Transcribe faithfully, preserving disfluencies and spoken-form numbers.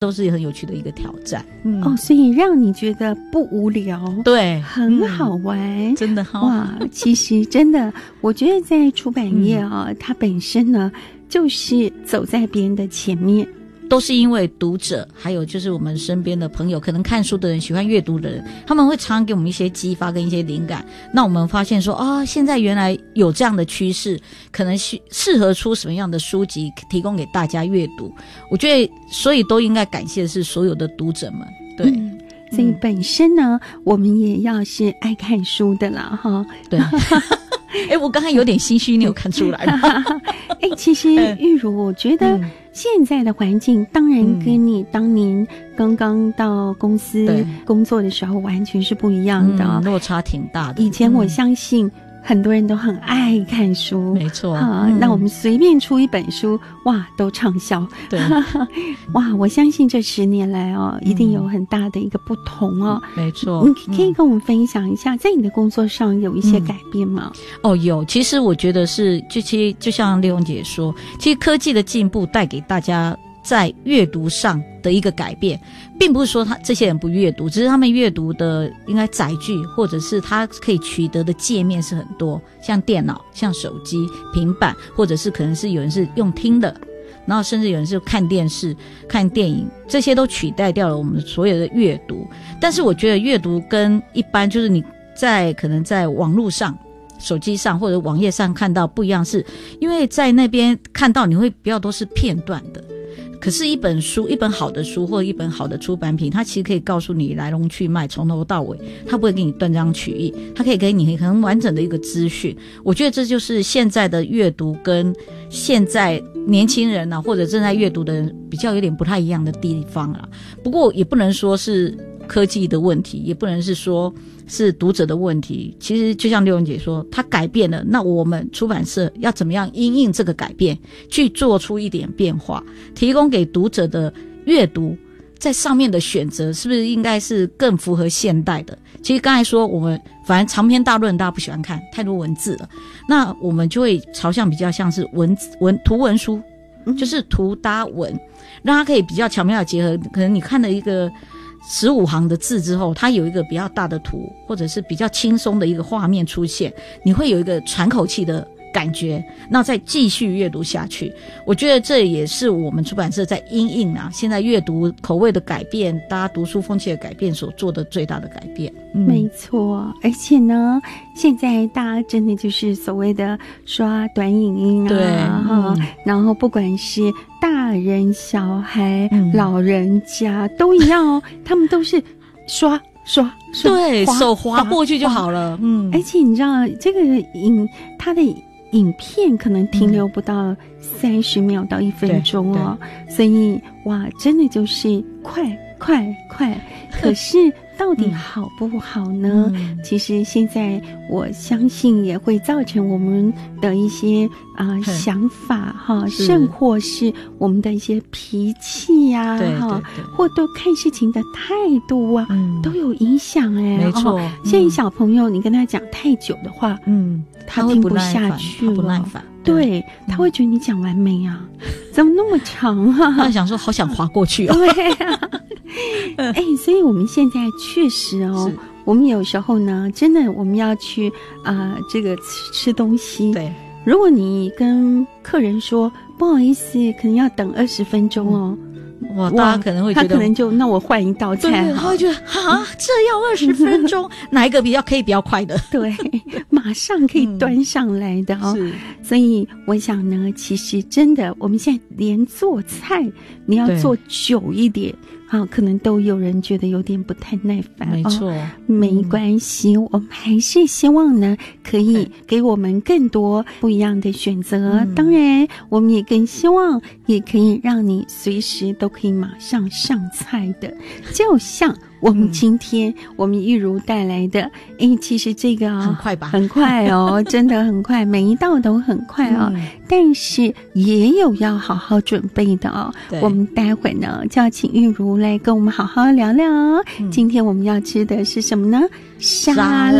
都是很有趣的一个挑战。 嗯、哦，所以让你觉得不无聊， 对， 很好玩，嗯、 真的好哇！其实真的，我觉得在出版业啊，嗯、它本身呢就是走在别人的前面。 都是因为读者还有就是我们身边的朋友，可能看书的人，喜欢阅读的人，他们会常常给我们一些激发跟一些灵感，那我们发现说啊、哦，现在原来有这样的趋势，可能适合出什么样的书籍提供给大家阅读。我觉得所以都应该感谢的是所有的读者们。对、嗯、 所以本身呢、嗯、我们也要是爱看书的啦哈。 对哎，我刚才有点心虚，你有看出来吗？ 哎，其实玉如，我觉得现在的环境当然跟你当年刚刚到公司工作的时候完全是不一样的、哦嗯、落差挺大的。 以前我相信很多人都很爱看书， 没错啊、 嗯， 那我们随便出一本书，哇，都畅销。 对， 哇，我相信这十年来哦，一定有很大的一个不同哦。 嗯、没错， 你可以跟我们分享一下，在你的工作上有一些改变吗？ 嗯、哦，有。其实我觉得是，就其实就像丽蓉姐说，其实科技的进步带给大家在阅读上的一个改变，并不是说他这些人不阅读，只是他们阅读的应该载具或者是他可以取得的界面是很多，像电脑、像手机、平板，或者是可能是有人是用听的，然后甚至有人是看电视、看电影，这些都取代掉了我们所有的阅读。但是我觉得阅读跟一般就是你在可能在网络上、手机上或者网页上看到不一样，是因为在那边看到你会比较多是片段的。可是一本书，一本好的书或者一本好的出版品，它其实可以告诉你来龙去脉，从头到尾，它不会给你断章取义，它可以给你很完整的一个资讯。我觉得这就是现在的阅读跟现在年轻人啊，或者正在阅读的人比较有点不太一样的地方啦。不过也不能说是科技的问题，也不能是说是读者的问题。其实就像丽蓉姐说，它改变了，那我们出版社要怎么样因应这个改变，去做出一点变化，提供给读者的阅读在上面的选择是不是应该是更符合现代的。其实刚才说我们反正长篇大论大家不喜欢看，太多文字了，那我们就会朝向比较像是文文图文书，就是图搭文，让它可以比较巧妙的结合。可能你看了一个十五行的字之后，它有一个比较大的图，或者是比较轻松的一个画面出现，你会有一个喘口气的感觉，那再继续阅读下去。我觉得这也是我们出版社在因应啊现在阅读口味的改变，大家读书风气的改变所做的最大的改变。 嗯、没错，而且呢现在大家真的就是所谓的刷短影音啊， 对、 嗯、然后不管是大人小孩、嗯、老人家都一样哦，他们都是刷刷刷， 对，手滑过去就好了。嗯， 而且你知道这个影它的影片可能停留不到三十秒到一分钟哦，所以哇，真的就是快快快。可是到底好不好呢？嗯、其实现在我相信也会造成我们的一些啊、呃、想法哈，甚或是我们的一些脾气呀、啊、哈，或都看事情的态度啊，嗯、都有影响哎。 没错， 哦、现在小朋友你跟他讲太久的话，嗯，他听不下去了， 他不耐烦。 对，他会觉得你讲完没啊？怎么那么长啊？ 他想说好想滑过去哦。 对啊，哎、欸，所以我们现在确实哦，我们有时候呢，真的我们要去啊、呃，这个吃吃东西。 对， 如果你跟客人说不好意思，可能要等二十分钟哦。嗯哇，大家可能会觉得， 他可能就那我换一道菜好， 他会觉得啊，这要二十分钟，哪一个比较可以比较快的？ 对，马上可以端上来的哦。嗯、所以我想呢，其实真的，我们现在连做菜，你要做久一点。啊，可能都有人觉得有点不太耐烦， 没错、 哦，没关系、嗯，我们还是希望呢，可以给我们更多不一样的选择。嗯、当然，我们也更希望，也可以让你随时都可以马上上菜的，就像我们今天、嗯、我们玉如带来的，哎，其实这个啊、哦， 很快吧， 很快哦，真的很快，每一道都很快哦。嗯、但是也有要好好准备的哦。我们待会呢，就要请玉如来跟我们好好聊聊。嗯、今天我们要吃的是什么呢？沙拉。